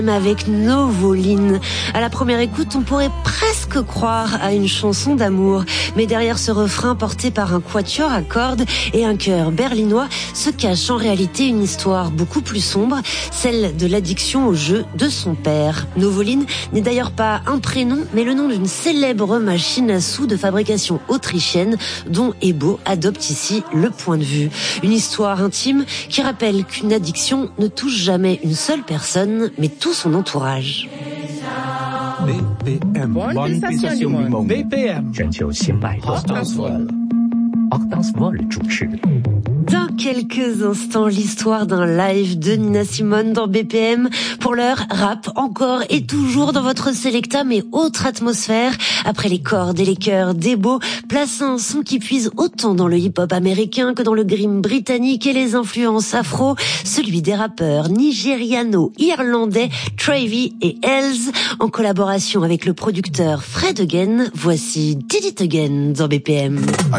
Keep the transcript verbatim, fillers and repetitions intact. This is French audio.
Avec Novoline. À la première écoute, on pourrait presque croire à une chanson d'amour. Mais derrière ce refrain porté par un quatuor à cordes et un chœur berlinois se cache en réalité une histoire beaucoup plus sombre, celle de l'addiction au jeu de son père. Novoline n'est d'ailleurs pas un prénom, mais le nom d'une célèbre machine à sous de fabrication autrichienne dont Ebo adopte ici le point de vue. Une histoire intime qui rappelle qu'une addiction ne touche jamais une seule personne, mais tout son entourage. B P M. Bonne Station Limon. B P M. 全球新百多 Octans Vol. Octans Vol 主持。 Dans quelques instants, l'histoire d'un live de Nina Simone dans B P M. Pour l'heure, rap encore et toujours dans votre Selecta, mais autre atmosphère. Après les cordes et les chœurs d'Ebo, place un son qui puise autant dans le hip-hop américain que dans le grime britannique et les influences afro, celui des rappeurs nigériano-irlandais Travy et Hells, en collaboration avec le producteur Fred Again. Voici Did It Again dans B P M.